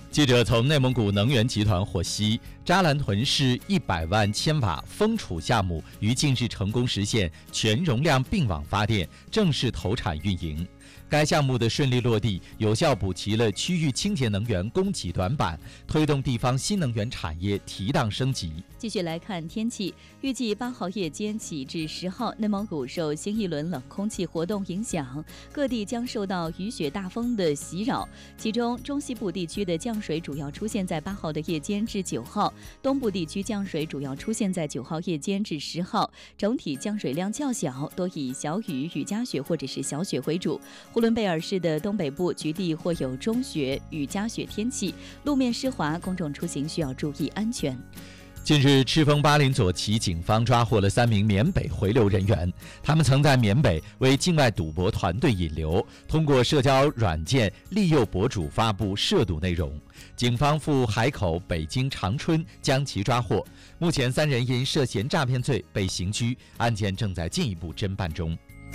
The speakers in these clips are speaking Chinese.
记者从内蒙古能源集团获悉，扎兰屯市100万千瓦风储项目于近日成功实现全容量并网发电，正式投产运营。该项目的顺利落地，有效补齐了区域清洁能源供给短板，推动地方新能源产业提档升级。 继续来看天气，预计8号夜间起至10号，内蒙古受新一轮冷空气活动影响，各地将受到雨雪大风的袭扰。其中，中西部地区的降水主要出现在8号的夜间至9号，东部地区降水主要出现在9号夜间至10号，整体降水量较小，多以小雨、雨夹雪或者是小雪为主。呼伦贝尔市的东北部局地或有中雪、雨夹雪天气，路面湿滑，公众出行需要注意安全。 近日，赤峰巴林左旗警方抓获了3名缅北回流人员，他们曾在缅北为境外赌博团队引流，通过社交软件利诱博主发布涉赌内容。警方赴海口、北京、长春将其抓获，目前3人因涉嫌诈骗罪被刑拘，案件正在进一步侦办中。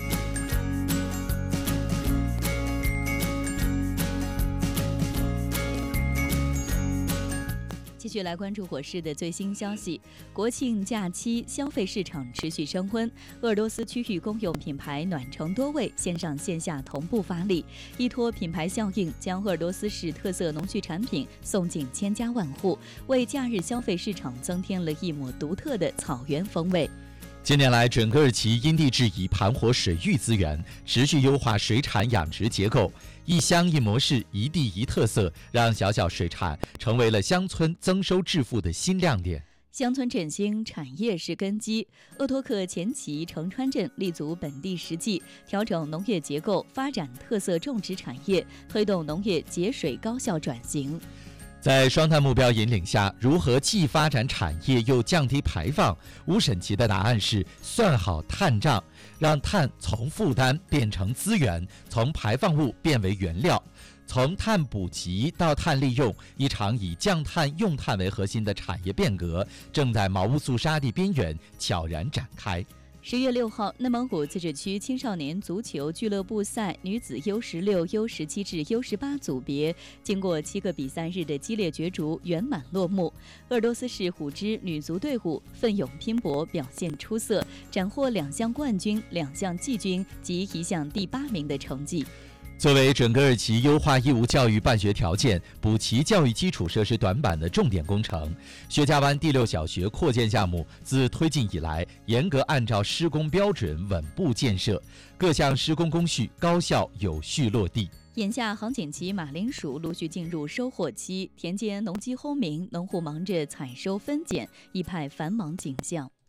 继续来关注火市的最新消息。国庆假期消费市场持续升温，鄂尔多斯区域公用品牌暖城多味线上线下同步发力，依托品牌效应，将鄂尔多斯市特色农畜产品送进千家万户，为假日消费市场增添了一抹独特的草原风味。 近年来，准噶尔旗因地制宜盘活水域资源，持续优化水产养殖结构，一乡一模式、一地一特色，让小小水产成为了乡村增收致富的新亮点。 乡村振兴产业是根基，鄂托克前旗城川镇立足本地实际，调整农业结构，发展特色种植产业，推动农业节水高效转型。 在双碳目标引领下，如何既发展产业又降低排放？吴审琦的答案是算好碳账，让碳从负担变成资源，从排放物变为原料。从碳捕集到碳利用，一场以降碳用碳为核心的产业变革正在毛乌素沙地边缘悄然展开。 10月6号，内蒙古自治区青少年足球俱乐部赛女子 U16、U17 至 U18 组别，经过7个比赛日的激烈角逐，圆满落幕。鄂尔多斯市虎支女足队伍奋勇拼搏，表现出色，斩获2项冠军、2项季军及1项第8名的成绩。 作为准噶尔旗优化义务教育办学条件、补齐教育基础设施短板的重点工程，薛家湾第6小学扩建项目自推进以来，严格按照施工标准稳步建设，各项施工工序高效有序落地。 眼下，杭锦旗马铃薯陆续进入收获期，田间农机轰鸣，农户忙着采收分拣，一派繁忙景象。